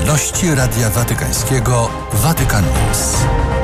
Aktualności Radia Watykańskiego Vatican News.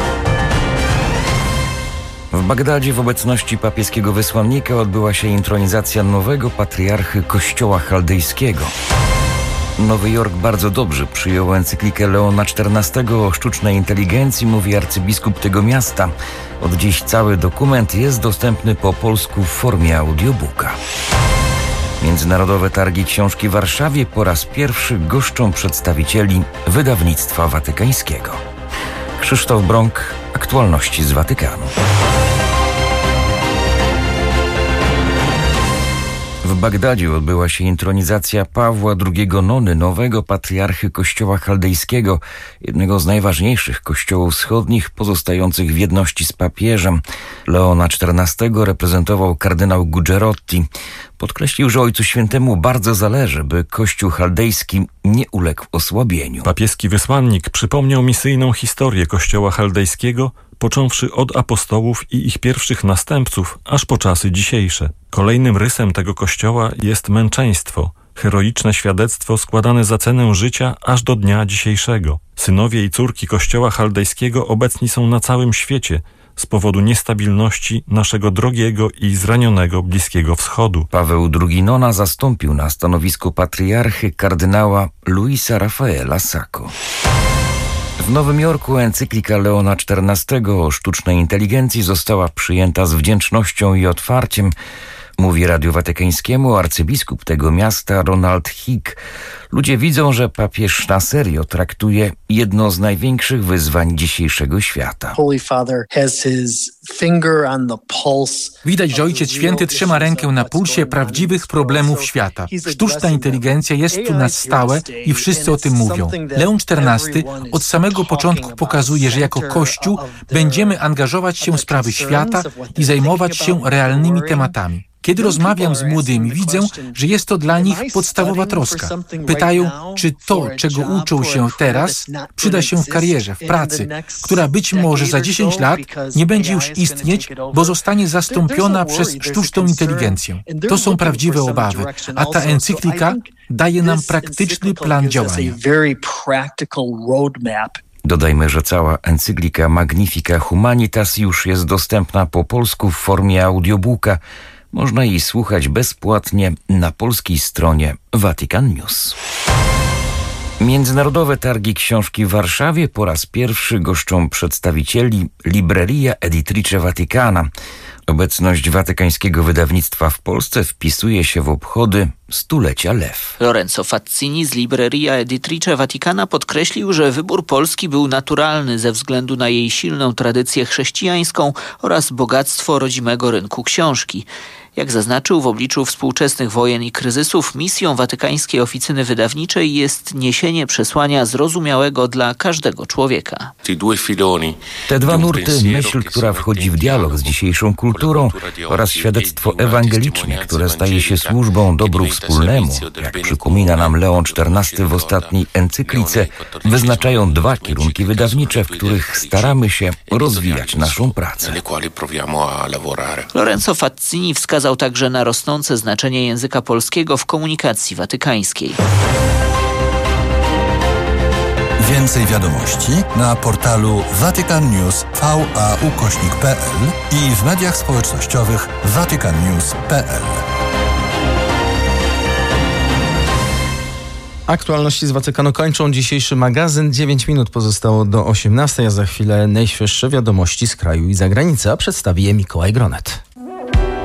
W Bagdadzie w obecności papieskiego wysłannika odbyła się intronizacja nowego patriarchy Kościoła Chaldejskiego. Nowy Jork bardzo dobrze przyjął encyklikę Leona XIV o sztucznej inteligencji, mówi arcybiskup tego miasta. Od dziś cały dokument jest dostępny po polsku w formie audiobooka. Międzynarodowe Targi Książki w Warszawie po raz pierwszy goszczą przedstawicieli wydawnictwa watykańskiego. Krzysztof Brąk, aktualności z Watykanu. W Bagdadzie odbyła się intronizacja Pawła II Nony, nowego patriarchy Kościoła Chaldejskiego, jednego z najważniejszych kościołów wschodnich pozostających w jedności z papieżem. Leona XIV reprezentował kardynał Gugerotti. Podkreślił, że Ojcu Świętemu bardzo zależy, by Kościół chaldejski nie uległ osłabieniu. Papieski wysłannik przypomniał misyjną historię Kościoła chaldejskiego, począwszy od apostołów i ich pierwszych następców, aż po czasy dzisiejsze. Kolejnym rysem tego kościoła jest męczeństwo, heroiczne świadectwo składane za cenę życia aż do dnia dzisiejszego. Synowie i córki Kościoła chaldejskiego obecni są na całym świecie z powodu niestabilności naszego drogiego i zranionego Bliskiego Wschodu. Paweł II Nona zastąpił na stanowisku patriarchy kardynała Luisa Rafaela Sacco. W Nowym Jorku encyklika Leona XIV o sztucznej inteligencji została przyjęta z wdzięcznością i otwarciem, mówi Radiu Watykańskiemu arcybiskup tego miasta Ronald Hick. Ludzie widzą, że papież na serio traktuje jedno z największych wyzwań dzisiejszego świata. Widać, że Ojciec Święty trzyma rękę na pulsie prawdziwych problemów świata. Sztuczna inteligencja jest tu na stałe i wszyscy o tym mówią. Leon XIV od samego początku pokazuje, że jako Kościół będziemy angażować się w sprawy świata i zajmować się realnymi tematami. Kiedy rozmawiam z młodymi, widzę, że jest to dla nich podstawowa troska. Pytają, czy to, czego uczą się teraz, przyda się w karierze, w pracy, która być może za 10 lat nie będzie już istnieć, bo zostanie zastąpiona przez sztuczną inteligencję. To są prawdziwe obawy, a ta encyklika daje nam praktyczny plan działania. Dodajmy, że cała encyklika Magnifica Humanitas już jest dostępna po polsku w formie audiobooka. Można jej słuchać bezpłatnie na polskiej stronie Vatican News. Międzynarodowe Targi Książki w Warszawie po raz pierwszy goszczą przedstawicieli Libreria Editrice Vaticana. Obecność watykańskiego wydawnictwa w Polsce wpisuje się w obchody stulecia LEF. Lorenzo Fazzini z Libreria Editrice Vaticana podkreślił, że wybór Polski był naturalny ze względu na jej silną tradycję chrześcijańską oraz bogactwo rodzimego rynku książki. Jak zaznaczył, w obliczu współczesnych wojen i kryzysów misją Watykańskiej Oficyny Wydawniczej jest niesienie przesłania zrozumiałego dla każdego człowieka. Te dwa nurty, myśl, która wchodzi w dialog z dzisiejszą kulturą, oraz świadectwo ewangeliczne, które staje się służbą dobru wspólnemu, jak przypomina nam Leon XIV w ostatniej encyklice, wyznaczają dwa kierunki wydawnicze, w których staramy się rozwijać naszą pracę. Lorenzo Fazzini wskazał także na rosnące znaczenie języka polskiego w komunikacji watykańskiej. Więcej wiadomości na portalu vaticannews.va/pl i w mediach społecznościowych vaticannews.pl. Aktualności z Watykanu kończą dzisiejszy magazyn. 9 minut pozostało do 18, a za chwilę najświeższe wiadomości z kraju i zagranicy, a przedstawi je Mikołaj Gronet.